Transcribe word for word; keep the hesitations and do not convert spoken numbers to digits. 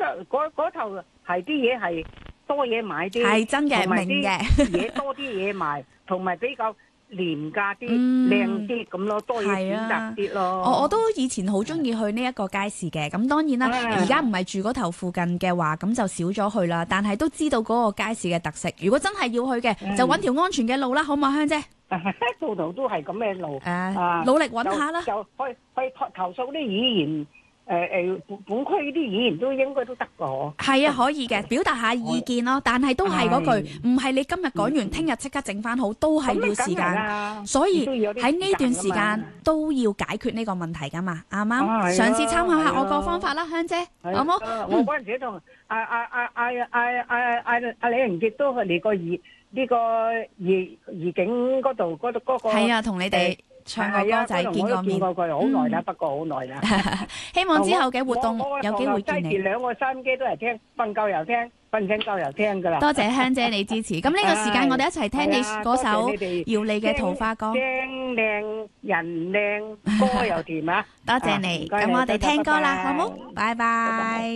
得嗰嗰頭係啲嘢係多嘢買啲， 係真嘅， 同埋明嘅。 啲嘢多啲嘢賣，同埋比較廉價啲、 嗯靚啲咁咯，多嘢選擇啲咯。 我我都以前好中意去呢一個街市嘅，咁當然啦，而家唔係住嗰頭附近嘅話，咁就少咗去啦。但係都知道嗰個街市嘅特色。如果真係要去嘅， 嗯就揾條安全嘅路啦，好唔好，香姐？ 度度都係咁嘅路， 誒、 啊努力揾下啦。 就就去去投投訴啲議員，誒誒本本區啲議員都應該都得㗎。 係啊，可以嘅，表達下意見咯。但係都係嗰句，唔係你今日講完，聽日即刻整翻好，都係要時間。所以喺呢段時間都要解決呢個問題㗎嘛，啱唔啱？嘗試參考下我個方法啦，香姐，好冇？ 我嗰陣時同阿阿阿阿阿阿阿阿李榮傑都去嚟過怡呢個怡怡景嗰度嗰度嗰個。係啊，同你哋唱個歌仔，見過面。 見過佢好耐啦，不過好耐啦。 希望之後嘅活動有機會見你。 我我兩個收音機都係聽，瞓覺又聽，瞓醒覺又聽噶啦。 多謝香姐你支持。咁呢個時間我哋一齊聽你嗰首姚莉嘅《桃花歌》。 聲靚人靚，歌又甜啊！ 多謝你。咁我哋聽歌啦，好冇？拜拜。